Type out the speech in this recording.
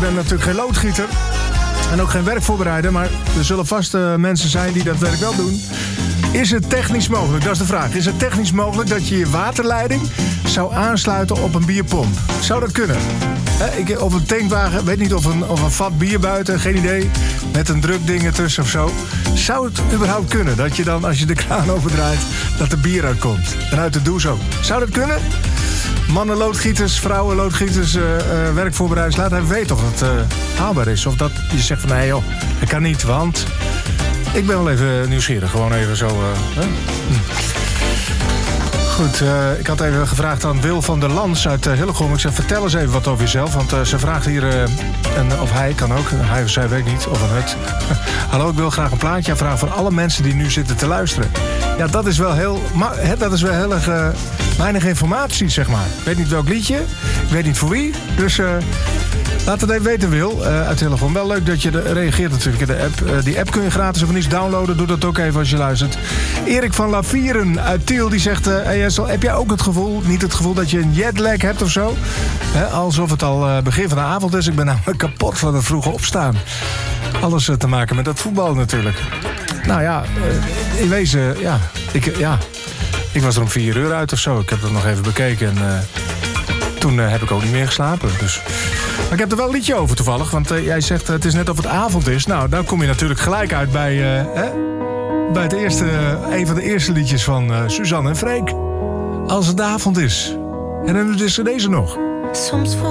ben natuurlijk geen loodgieter en ook geen werkvoorbereider, maar er zullen vast mensen zijn die dat werk wel doen. Is het technisch mogelijk? Dat is de vraag. Is het technisch mogelijk dat je je waterleiding zou aansluiten op een bierpomp? Zou dat kunnen? Of een tankwagen, weet niet of een vat bier buiten, geen idee. Met een drukding ertussen of zo. Zou het überhaupt kunnen dat je dan, als je de kraan opendraait, dat er bier uitkomt? En uit de douche ook. Zou dat kunnen? Mannen loodgieters, vrouwen loodgieters, werkvoorbereiders. Laat even weten of het haalbaar is. Of dat je zegt van nee joh, dat kan niet, want ik ben wel even nieuwsgierig. Gewoon even zo. Goed, ik had even gevraagd aan Wil van der Lans uit Hillegom. Ik zei, vertel eens even wat over jezelf. Want ze vraagt hier, of hij kan ook, hij of zij weet niet, of een het. Hallo, ik wil graag een plaatje vragen voor alle mensen die nu zitten te luisteren. Ja, dat is wel heel erg weinig informatie, zeg maar. Ik weet niet welk liedje, ik weet niet voor wie. Dus laat het even weten, Wil, uit Hillegom. Wel leuk dat je reageert natuurlijk in de app. Die app kun je gratis of niet downloaden. Doe dat ook even als je luistert. Erik van Lavieren uit Tiel, die zegt... hey Jessel, heb jij ook het gevoel, niet het gevoel dat je een jetlag hebt of zo? Alsof het al begin van de avond is. Ik ben namelijk kapot van het vroege opstaan. Alles te maken met dat voetbal natuurlijk. Nou ja, in wezen, ik was er om 4 uit of zo. Ik heb dat nog even bekeken en toen heb ik ook niet meer geslapen. Dus. Maar ik heb er wel een liedje over toevallig, want jij zegt het is net of het avond is. Nou, dan kom je natuurlijk gelijk uit bij het een van de eerste liedjes van Suzanne en Freek. Als het avond is. En dan is er deze nog. Soms